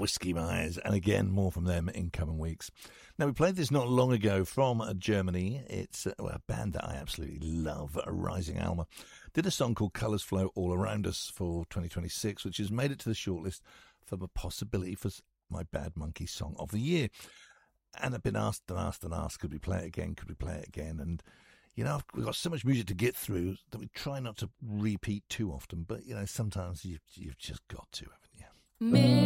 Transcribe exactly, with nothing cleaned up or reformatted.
Whiskey Myers, and again, more from them in coming weeks. Now, we played this not long ago from uh, Germany. It's uh, well, a band that I absolutely love, Rising Alma. Did a song called Colours Flow All Around Us for twenty twenty-six, which has made it to the shortlist for the possibility for my Bad Monkey Song of the Year. And I've been asked and asked and asked, could we play it again? Could we play it again? And, you know, we've got so much music to get through that we try not to repeat too often. But, you know, sometimes you, you've just got to, haven't you?